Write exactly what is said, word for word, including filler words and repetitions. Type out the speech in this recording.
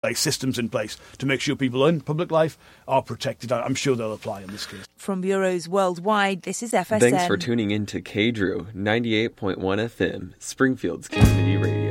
place, systems in place to make sure people in public life are protected. I'm sure they'll apply in this case. From bureaus worldwide, this is F S N. Thanks for tuning in to K D R U ninety-eight point one F M, Springfield's Community Radio.